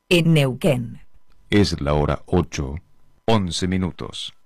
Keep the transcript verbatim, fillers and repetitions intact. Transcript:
en Neuquén. Es la hora ocho, once minutos.